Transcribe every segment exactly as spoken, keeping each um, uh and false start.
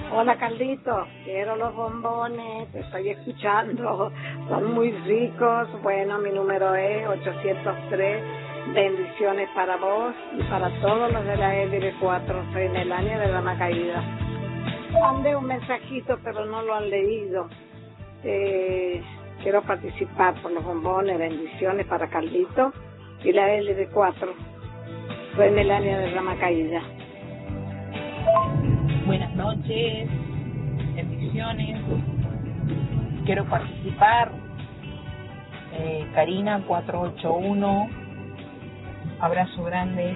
Hola, Carlito, quiero los bombones, te estoy escuchando, son muy ricos. Bueno, mi número es ochocientos tres, bendiciones para vos y para todos los de la L B cuatro, soy Melania de Dama Caída. Mandé un mensajito, pero no lo han leído. Eh, quiero participar por los bombones, bendiciones para Carlito y la L B cuatro, soy Melania de Dama Caída. Buenas noches, bendiciones. Quiero participar. Eh, Karina cuatrocientos ochenta y uno. Abrazo grande.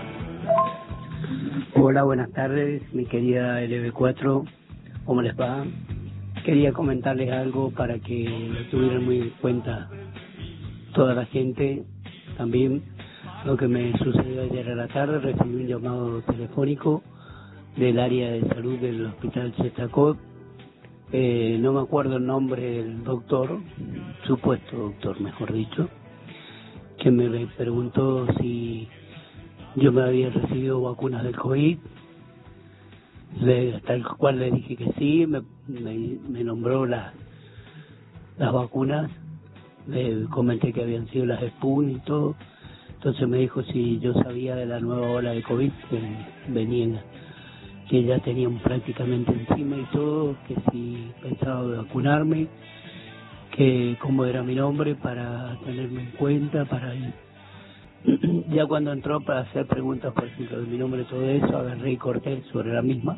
Hola, buenas tardes, mi querida L B cuatro. ¿Cómo les va? Quería comentarles algo para que lo tuvieran muy en cuenta toda la gente. También lo que me sucedió ayer a la tarde, recibí un llamado telefónico del área de salud del hospital Chestacot. Eh, no me acuerdo el nombre del doctor, supuesto doctor, mejor dicho, que me preguntó si yo me había recibido vacunas del COVID, le, tal cual le dije que sí, me, me, me nombró las, las vacunas, le comenté que habían sido las Sputnik y todo, entonces me dijo si yo sabía de la nueva ola de COVID que venían, que ya tenían prácticamente encima y todo, que si pensaba de vacunarme, que cómo era mi nombre para tenerme en cuenta, para ir. Ya cuando entró para hacer preguntas, por ejemplo, de mi nombre y todo eso, agarré y corté sobre la misma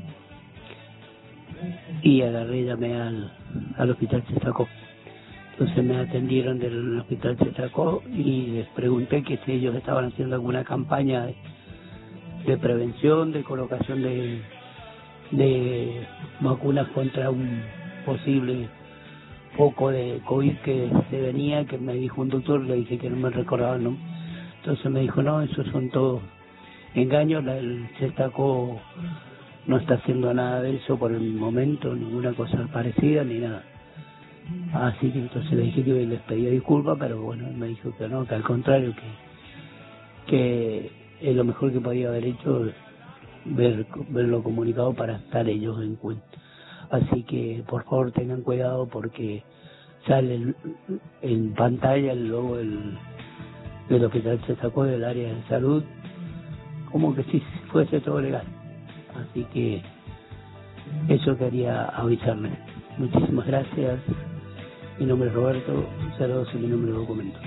y agarré y llamé al, al hospital Chestacó. Entonces me atendieron del hospital Chestacó y les pregunté que si ellos estaban haciendo alguna campaña de, de prevención, de colocación de de vacunas contra un posible foco de COVID que se venía, que me dijo un doctor, le dije que no me recordaba, ¿no? Entonces me dijo, no, esos son todos engaños, la, el Chestacó no está haciendo nada de eso por el momento, ninguna cosa parecida ni nada. Así que entonces le dije que les pedía disculpas, pero bueno, me dijo que no, que al contrario, que, que es lo mejor que podía haber hecho ver verlo comunicado para estar ellos en cuenta. Así que por favor tengan cuidado porque sale el, en pantalla el logo del, del hospital se sacó del área de salud como que si fuese todo legal. Así que eso quería avisarles. Muchísimas gracias. Mi nombre es Roberto, saludos y mi número de documento.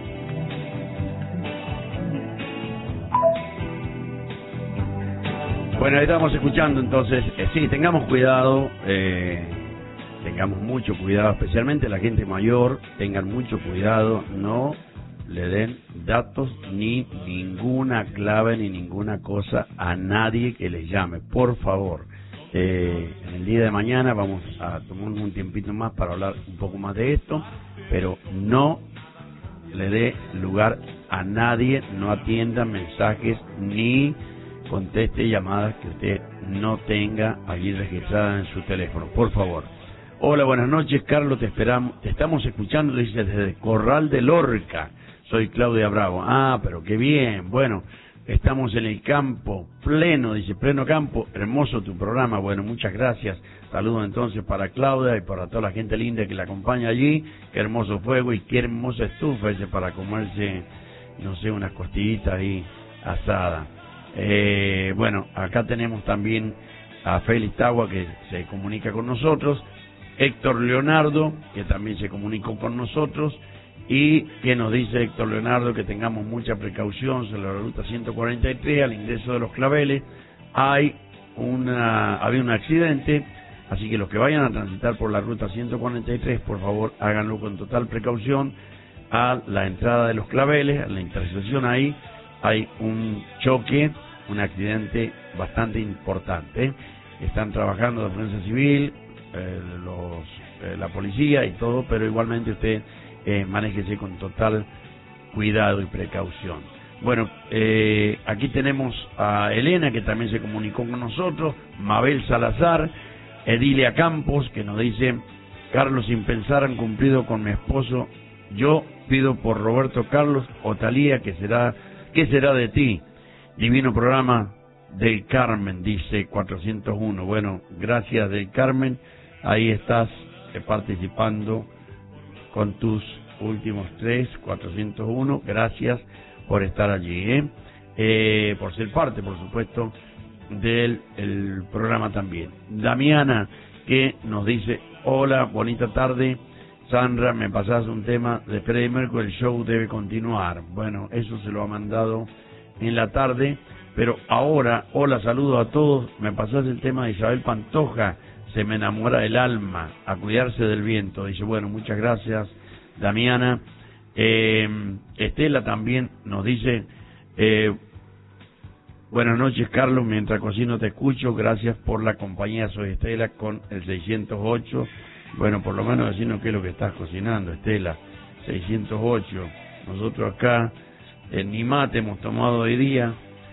Bueno, ahí estamos escuchando, entonces, eh, sí, tengamos cuidado, eh, tengamos mucho cuidado, especialmente la gente mayor, tengan mucho cuidado, no le den datos ni ninguna clave ni ninguna cosa a nadie que les llame, por favor. Eh, en el día de mañana vamos a tomar un tiempito más para hablar un poco más de esto, pero no le dé lugar a nadie, no atienda mensajes ni conteste llamadas que usted no tenga allí registradas en su teléfono, por favor. Hola, buenas noches, Carlos, te esperamos, te estamos escuchando, dice desde Corral de Lorca. Soy Claudia Bravo. Ah, pero qué bien. Bueno, estamos en el campo, pleno, dice, pleno campo. Hermoso tu programa. Bueno, muchas gracias. Saludos entonces para Claudia y para toda la gente linda que la acompaña allí. Qué hermoso fuego y qué hermosa estufa ese para comerse, no sé, unas costillitas ahí asadas. Eh, bueno, acá tenemos también a Félix Tagua que se comunica con nosotros, Héctor Leonardo que también se comunicó con nosotros y que nos dice Héctor Leonardo que tengamos mucha precaución sobre la ruta ciento cuarenta y tres al ingreso de los Claveles. Hay una, había un accidente, así que los que vayan a transitar por la ruta ciento cuarenta y tres, por favor háganlo con total precaución. A la entrada de los Claveles, a la intersección ahí hay un choque, un accidente bastante importante. Están trabajando la defensa civil, eh, los, eh, la policía y todo, pero igualmente usted eh, manéjese con total cuidado y precaución. Bueno, eh, aquí tenemos a Elena que también se comunicó con nosotros, Mabel Salazar, Edilia Campos que nos dice, Carlos, sin pensar han cumplido con mi esposo, yo pido por Roberto Carlos o Talía que será ¿qué será de ti? Divino programa, del Carmen, dice cuatrocientos uno. Bueno, gracias del Carmen, ahí estás eh, participando con tus últimos tres, cuatrocientos uno, gracias por estar allí, ¿eh? Eh, por ser parte, por supuesto, del el programa también. Damiana, que nos dice, hola, bonita tarde, Sandra, me pasás un tema de Freddie Mercury, el show debe continuar. Bueno, eso se lo ha mandado en la tarde, pero ahora, hola, saludo a todos, me pasás el tema de Isabel Pantoja, se me enamora el alma, a cuidarse del viento. Dice, bueno, muchas gracias, Damiana. Eh, Estela también nos dice, eh, buenas noches, Carlos, mientras cocino te escucho, gracias por la compañía, soy Estela con el seiscientos ocho. Bueno, por lo menos decirnos qué es lo que estás cocinando, Estela. seiscientos ocho. Nosotros acá en ni mate hemos tomado hoy día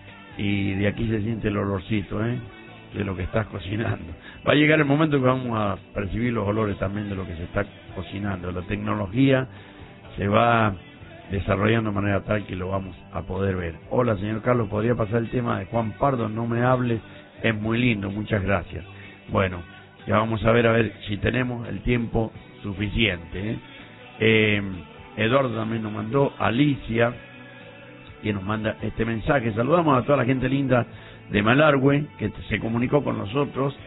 y de aquí se siente el olorcito, ¿eh? De lo que estás cocinando. Va a llegar el momento que vamos a percibir los olores también de lo que se está cocinando. La tecnología se va desarrollando de manera tal que lo vamos a poder ver. Hola, señor Carlos, ¿podría pasar el tema de Juan Pardo? No me hables, es muy lindo, muchas gracias. Bueno, ya vamos a ver a ver si tenemos el tiempo suficiente, ¿eh? Eh, Eduardo también nos mandó, Alicia, que nos manda este mensaje. Saludamos a toda la gente linda de Malargüe, que se comunicó con nosotros,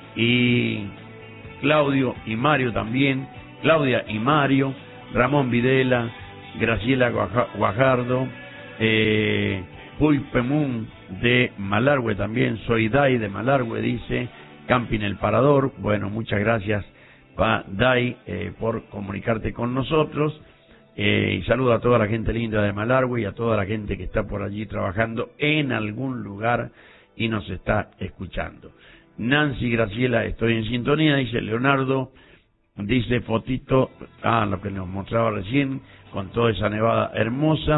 y Claudio y Mario también, Claudia y Mario, Ramón Videla, Graciela Guajardo, eh, Pulpemún de Malargüe también, soy Dai de Malargüe, dice, Camping El Parador. Bueno, muchas gracias, pa, Dai, eh, por comunicarte con nosotros, eh, y saludo a toda la gente linda de Malargüe y a toda la gente que está por allí trabajando en algún lugar y nos está escuchando. Nancy Graciela, estoy en sintonía, dice Leonardo, dice fotito, ah, lo que nos mostraba recién, con toda esa nevada hermosa.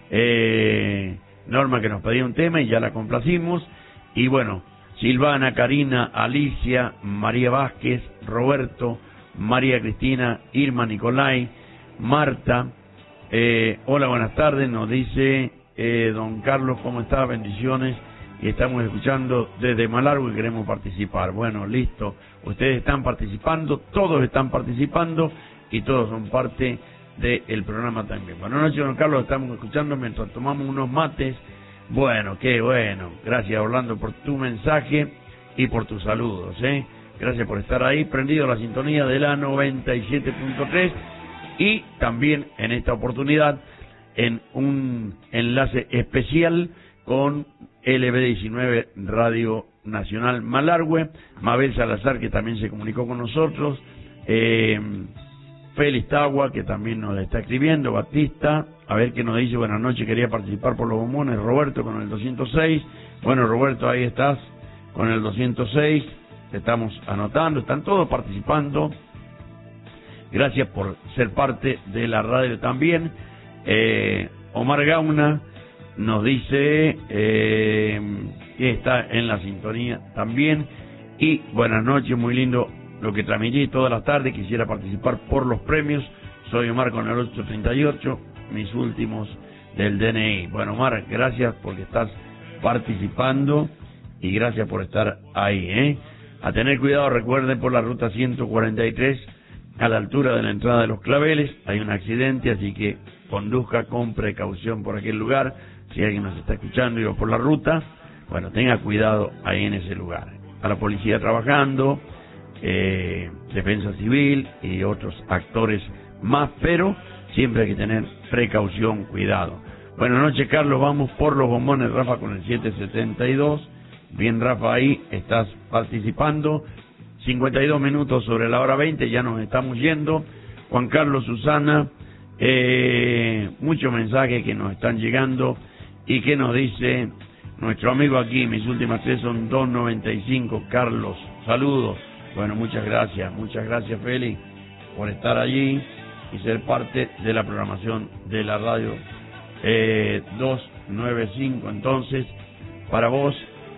eh, Norma, que nos pedía un tema y ya la complacimos. Y bueno, Silvana, Karina, Alicia, María Vázquez, Roberto, María Cristina, Irma Nicolai, Marta, eh, hola, buenas tardes, nos dice eh, don Carlos, ¿cómo está? Bendiciones, y estamos escuchando desde Malargüe y queremos participar. Bueno, listo, ustedes están participando, todos están participando y todos son parte del programa también. Buenas noches, don Carlos, estamos escuchando mientras tomamos unos mates. Bueno, qué bueno, gracias Orlando por tu mensaje y por tus saludos, ¿eh? Gracias por estar ahí, prendido a la sintonía de la noventa y siete punto tres y también en esta oportunidad en un enlace especial con L B diecinueve Radio Nacional Malargüe, Mabel Salazar, que también se comunicó con nosotros, eh, Félix Tagua, que también nos está escribiendo, Batista, a ver qué nos dice, buenas noches, quería participar por los bombones, Roberto con el doscientos seis, bueno Roberto, ahí estás con el doscientos seis, te estamos anotando, están todos participando, gracias por ser parte de la radio también. eh, Omar Gauna nos dice eh, que está en la sintonía también, y buenas noches, muy lindo lo que transmití todas las tardes, quisiera participar por los premios, soy Omar con el ocho treinta y ocho, mis últimos del D N I. Bueno, Omar, gracias porque estás participando y gracias por estar ahí, ¿eh? A tener cuidado, recuerden, por la ruta ciento cuarenta y tres, a la altura de la entrada de Los Claveles, hay un accidente, así que conduzca con precaución por aquel lugar. Si alguien nos está escuchando y va por la ruta, bueno, tenga cuidado ahí en ese lugar. A la policía trabajando, eh, defensa civil y otros actores más, pero siempre hay que tener precaución, cuidado. Buenas noches, Carlos, vamos por los bombones, Rafa con el siete setenta y dos. Bien, Rafa, ahí estás participando. cincuenta y dos minutos sobre la hora veinte, ya nos estamos yendo. Juan Carlos, Susana, eh, muchos mensajes que nos están llegando y que nos dice nuestro amigo aquí, mis últimas tres son dos noventa y cinco, Carlos, saludos. Bueno, muchas gracias, muchas gracias Félix por estar allí y ser parte de la programación de la radio eh, doscientos noventa y cinco, entonces, para vos,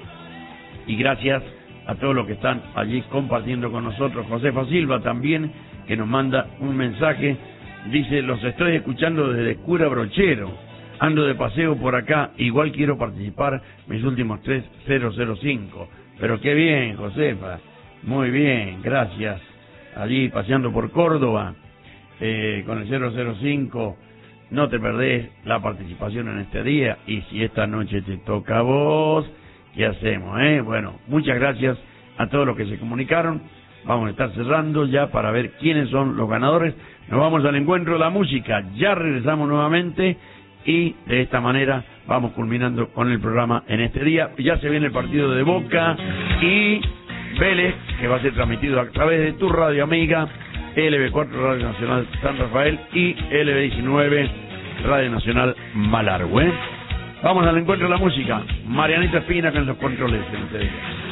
y gracias a todos los que están allí compartiendo con nosotros. Josefa Silva también, que nos manda un mensaje, dice, los estoy escuchando desde Cura Brochero, ando de paseo por acá, igual quiero participar, mis últimos tres, cero cero cinco. Pero qué bien, Josefa, muy bien, gracias. Allí paseando por Córdoba, eh, con el cero cero cinco, no te perdés la participación en este día, y si esta noche te toca a vos, ¿qué hacemos, eh? Bueno, muchas gracias a todos los que se comunicaron. Vamos a estar cerrando ya para ver quiénes son los ganadores. Nos vamos al encuentro de la música, ya regresamos nuevamente y de esta manera vamos culminando con el programa en este día. Ya se viene el partido de Boca y Vélez, que va a ser transmitido a través de tu radio amiga, L B cuatro Radio Nacional San Rafael y L B diecinueve Radio Nacional Malargüe. Vamos al encuentro de la música. Marianita Espina con los controles en este día.